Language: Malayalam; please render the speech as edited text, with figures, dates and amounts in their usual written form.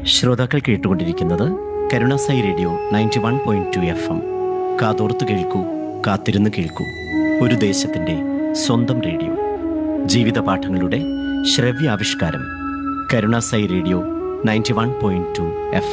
ശ്രോതാക്കൾ കേട്ടുകൊണ്ടിരിക്കുന്നത് കരുണാസായി റേഡിയോ 91.2 FM. കാതോർത്ത് കേൾക്കൂ, കാത്തിരുന്ന് കേൾക്കൂ. ഒരു ദേശത്തിൻ്റെ സ്വന്തം റേഡിയോ. ജീവിത പാഠങ്ങളുടെ ശ്രവ്യാവിഷ്കാരം. Karunasai radio 91.2 FM.